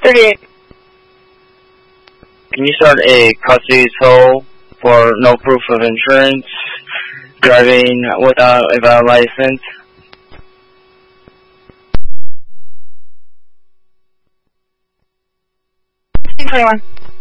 38. Can you start a custody tow for no proof of insurance, driving without a valid license? 21.